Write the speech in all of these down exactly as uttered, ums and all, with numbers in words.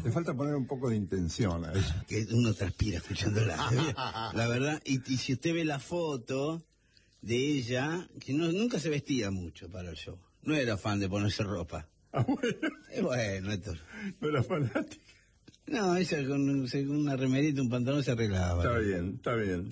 Le falta poner un poco de intención a eso. Que uno transpira escuchándola. La verdad, y, y si usted ve la foto de ella, que no, nunca se vestía mucho para el show. No era fan de ponerse ropa. Ah, bueno. Eh, bueno, esto. No era fanática. No, ella con, con una remerita, un pantalón se arreglaba. Está bien, está bien.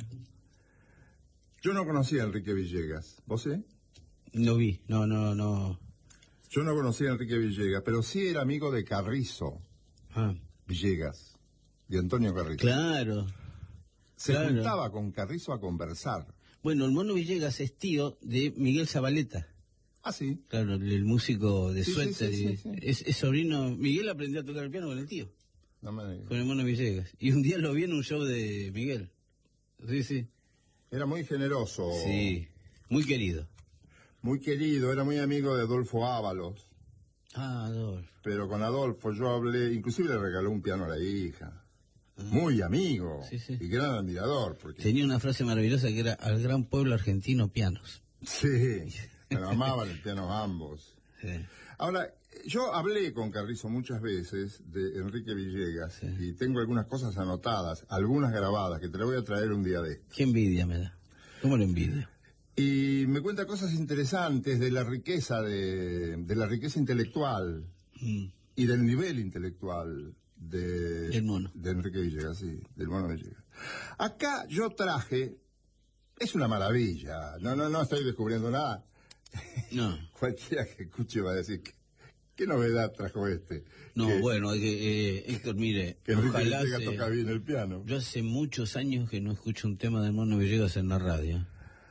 Yo no conocía a Enrique Villegas. ¿Vos sí? No vi, no, no, no. Yo no conocía a Enrique Villegas, pero sí era amigo de Carrizo Ah. Villegas, de Antonio Carrizo. Claro. Se claro. juntaba con Carrizo a conversar. Bueno, el Mono Villegas es tío de Miguel Zabaleta. Ah, sí. Claro, el, el músico de Sí, suéter. sí, sí, y- sí, sí. Es, es sobrino. Miguel aprendió a tocar el piano con el tío, No me digas. con el Mono Villegas. Y un día lo vi en un show de Miguel. Sí, sí. Era muy generoso. Sí, muy querido. Muy querido, era muy amigo de Adolfo Ábalos. Ah, Adolfo. Pero con Adolfo yo hablé, inclusive le regaló un piano a la hija. Muy amigo. Sí, sí. Y gran admirador. Porque... Tenía una frase maravillosa que era: al gran pueblo argentino, pianos. Sí, pero amaban el piano ambos. Sí. Ahora, yo hablé con Carrizo muchas veces de Enrique Villegas Sí. y tengo algunas cosas anotadas, algunas grabadas, que te las voy a traer un día de esto. Qué envidia me da. ¿Cómo lo envidio? Y me cuenta cosas interesantes de la riqueza de, de la riqueza intelectual Mm. y del nivel intelectual de, Del mono. de Enrique Villegas, sí, del mono Villegas. Acá yo traje, es una maravilla, no, no, no estoy descubriendo nada. No. Cualquiera que escuche va a decir, ¿qué, qué novedad trajo este? No, que, bueno, que, eh, Héctor, mire, que Enrique ojalá Villegas se- toca bien el piano. yo hace muchos años que no escucho un tema de Mono Villegas en la radio.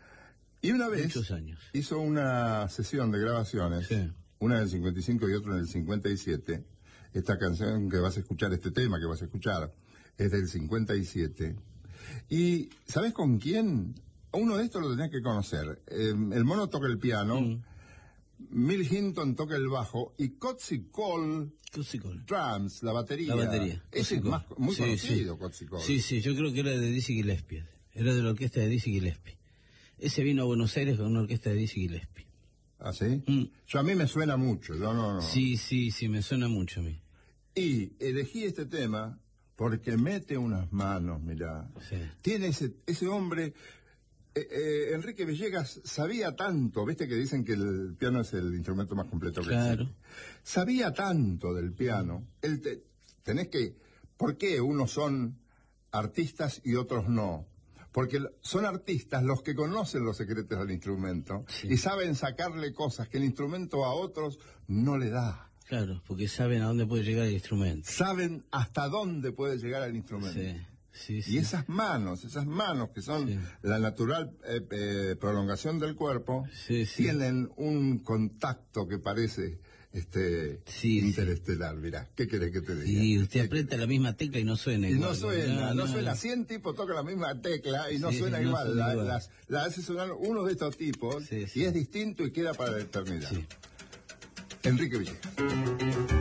Y una vez Muchos años. hizo una sesión de grabaciones, Sí. una en el cincuenta y cinco y otra en el cincuenta y siete. Esta canción que vas a escuchar, este tema que vas a escuchar, es del cincuenta y siete. Y, ¿sabes con quién? Uno de estos lo tenés que conocer. Eh, el mono toca el piano, Mm. Mill Hinton toca el bajo y Cotsy Cole Cozy Cole. drums, la batería. La batería. Ese Cozy es Cole. más, muy Sí, conocido, sí. Cotsy Cole. Sí, sí, yo creo que era de Dizzy Gillespie. Era de la orquesta de Dizzy Gillespie. Ese vino a Buenos Aires con una orquesta de Dizzy Gillespie. ¿Ah, sí? Mm. Yo a mí me suena mucho, yo no, no. Sí, sí, sí, me suena mucho a mí. Y elegí este tema porque mete unas manos, mirá. Sí. Tiene ese, ese hombre... eh, eh, Enrique Villegas sabía tanto, viste que dicen que el piano es el instrumento más completo que Claro. existe. Sabía tanto del piano. Él te- tenés que... ¿Por qué unos son artistas y otros no? Porque l- son artistas los que conocen los secretos del instrumento Sí. y saben sacarle cosas que el instrumento a otros no le da. Claro, porque saben a dónde puede llegar el instrumento. Saben hasta dónde puede llegar el instrumento. Sí, sí, sí. Y esas manos, esas manos que son Sí. la natural eh, eh, prolongación del cuerpo, Sí, sí. tienen un contacto que parece este Sí, sí. interestelar. Mirá, ¿qué querés que te diga? Y usted aprieta la misma tecla y no suena Y igual. no suena, no suena. cien tipos tocan la misma tecla y no Sí, suena no igual. suena La, igual. las- la hace sonar uno de estos tipos Sí, sí. y es distinto y queda para la eternidad. Sí. Enrique Villegas.